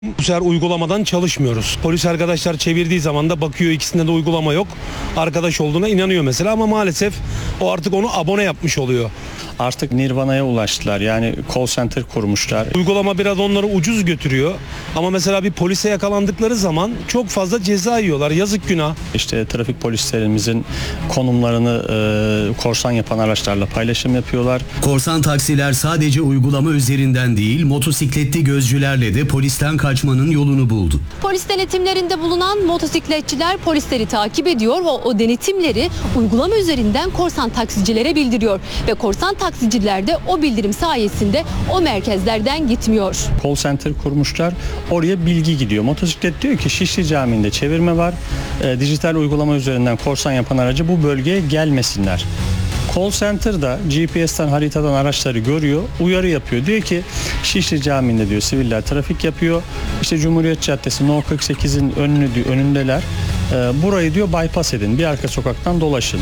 Bu sefer uygulamadan çalışmıyoruz. Polis arkadaşlar çevirdiği zaman da bakıyor ikisinde de uygulama yok. Arkadaş olduğuna inanıyor mesela ama maalesef o artık onu abone yapmış oluyor. Artık Nirvana'ya ulaştılar. Yani call center kurmuşlar. Uygulama biraz onları ucuz götürüyor. Ama mesela bir polise yakalandıkları zaman çok fazla ceza yiyorlar. Yazık, günah. İşte trafik polislerimizin konumlarını korsan yapan araçlarla paylaşım yapıyorlar. Korsan taksiler sadece uygulama üzerinden değil, motosikletli gözcülerle de polisten kaçmanın yolunu buldu. Polis denetimlerinde bulunan motosikletçiler polisleri takip ediyor ve o denetimleri uygulama üzerinden korsan taksicilere bildiriyor. Ve korsan taksiciler de o bildirim sayesinde o merkezlerden gitmiyor. Call center kurmuşlar. Oraya bilgi gidiyor. Motosiklet diyor ki Şişli Camii'nde çevirme var. Dijital uygulama üzerinden korsan yapan aracı bu bölgeye gelmesinler. Call center da GPS'ten, haritadan araçları görüyor, uyarı yapıyor. Diyor ki Şişli Camii'nde diyor siviller trafik yapıyor. İşte Cumhuriyet Caddesi No 48'in önündeler. Burayı diyor bypass edin. Bir arka sokaktan dolaşın.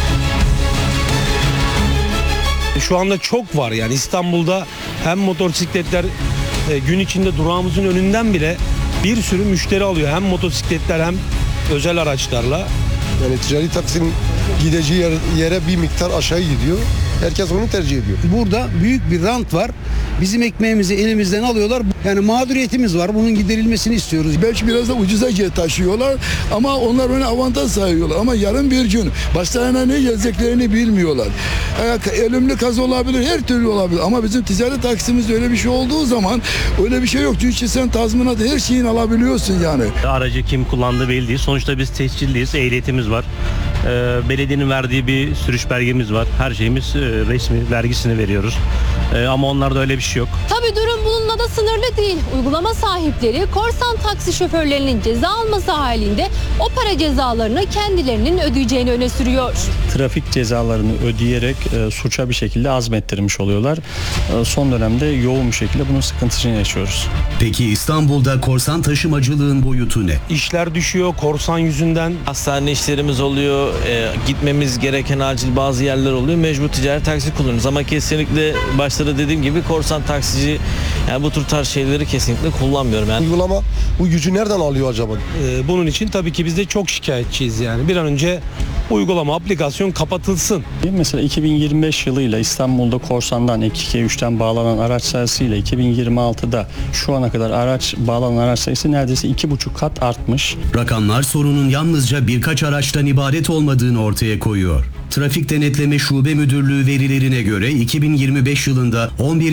Şu anda çok var yani İstanbul'da hem motosikletler gün içinde durağımızın önünden bile bir sürü müşteri alıyor. Hem motosikletler hem özel araçlarla. Yani ticari taksinin gideceği yere bir miktar aşağı gidiyor. Herkes onu tercih ediyor. Burada büyük bir rant var. Bizim ekmeğimizi elimizden alıyorlar. Yani mağduriyetimiz var. Bunun giderilmesini istiyoruz. Belki biraz da ucuza taşıyorlar ama onlar ona avantaj sayıyorlar. Ama yarın bir gün başlarına ne geleceklerini bilmiyorlar. Ölümlü kaza olabilir, her türlü olabilir. Ama bizim ticari taksimizde öyle bir şey olduğu zaman öyle bir şey yok. Çünkü sen tazminat her şeyin alabiliyorsun yani. Aracı kim kullandığı belli değil. Sonuçta biz tescilliyiz, ehliyetimiz var. Belediyenin verdiği bir sürüş belgemiz var. Her şeyimiz resmi, vergisini veriyoruz. Ama onlarda öyle bir şey yok. Tabii durum bununla da sınırlı değil. Uygulama sahipleri korsan taksi şoförlerinin ceza alması halinde o para cezalarını kendilerinin ödeyeceğini öne sürüyor. Trafik cezalarını ödeyerek suça bir şekilde azmettirmiş oluyorlar. Son dönemde yoğun bir şekilde bunun sıkıntısını yaşıyoruz. Peki İstanbul'da korsan taşımacılığın boyutu ne? İşler düşüyor korsan yüzünden. Hastane işlerimiz oluyor, gitmemiz gereken acil bazı yerler oluyor. Mecbur ticari taksi kullanıyoruz ama kesinlikle başta da dediğim gibi korsan taksici, yani bu tür tarz şeyleri kesinlikle kullanmıyorum. Yani. Uygulama bu gücü nereden alıyor acaba? Bunun için tabii ki biz de çok şikayetçiyiz yani. Bir an önce uygulama, aplikasyon kapatılsın. Mesela 2025 yılıyla İstanbul'da korsandan 2K3'ten bağlanan araç sayısıyla 2026'da şu ana kadar bağlanan araç sayısı neredeyse 2,5 kat artmış. Rakamlar sorunun yalnızca birkaç araçtan ibaret olmadığını ortaya koyuyor. Trafik Denetleme Şube Müdürlüğü verilerine göre 2025 yılında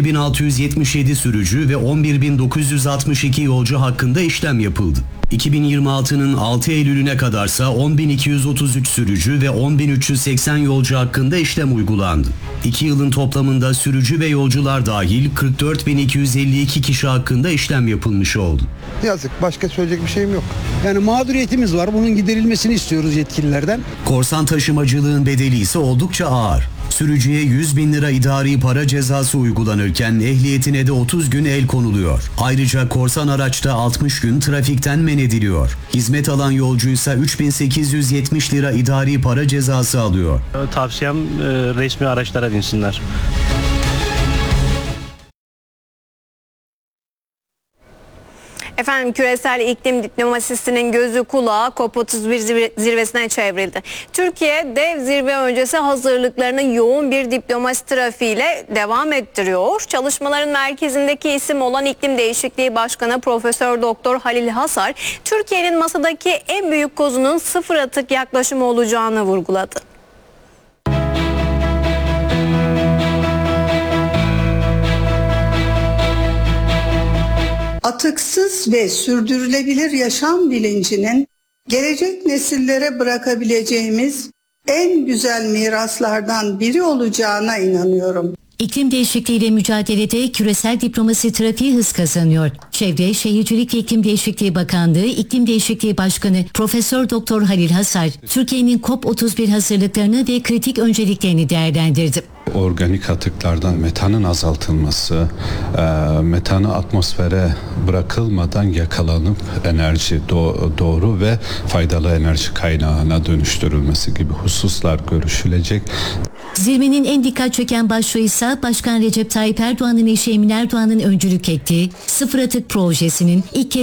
11.677 sürücü ve 11.962 yolcu hakkında işlem yapıldı. 2026'nın 6 Eylül'üne kadarsa 10.233 sürücü ve 10.380 yolcu hakkında işlem uygulandı. 2 yılın toplamında sürücü ve yolcular dahil 44.252 kişi hakkında işlem yapılmış oldu. Yazık, başka söyleyecek bir şeyim yok. Yani mağduriyetimiz var. Bunun giderilmesini istiyoruz yetkililerden. Korsan taşımacılığın bedeli ise oldukça ağır. Sürücüye 100.000 lira idari para cezası uygulanırken ehliyetine de 30 gün el konuluyor. Ayrıca korsan araçta 60 gün trafikten men ediliyor. Hizmet alan yolcuysa 3.870 lira idari para cezası alıyor. Tavsiyem resmi araçlara binsinler. Efendim, küresel iklim diplomasisinin gözü kulağı COP31 zirvesine çevrildi. Türkiye dev zirve öncesi hazırlıklarını yoğun bir diplomasi trafiğiyle devam ettiriyor. Çalışmaların merkezindeki isim olan İklim Değişikliği Başkanı Profesör Doktor Halil Hasar, Türkiye'nin masadaki en büyük kozunun sıfır atık yaklaşımı olacağını vurguladı. Atıksız ve sürdürülebilir yaşam bilincinin gelecek nesillere bırakabileceğimiz en güzel miraslardan biri olacağına inanıyorum. İklim değişikliğiyle mücadelede küresel diplomasi trafiği hız kazanıyor. Çevre, Şehircilik ve İklim Değişikliği Bakanlığı İklim Değişikliği Başkanı Profesör Doktor Halil Hasar, Türkiye'nin COP31 hazırlıklarını ve kritik önceliklerini değerlendirdi. Organik atıklardan metanın azaltılması, metanı atmosfere bırakılmadan yakalanıp enerji doğru ve faydalı enerji kaynağına dönüştürülmesi gibi hususlar görüşülecek. Zirvenin en dikkat çeken başlığı ise Başkan Recep Tayyip Erdoğan'ın eşi Emine Erdoğan'ın öncülük ettiği Sıfır Atık Projesi'nin ilk kez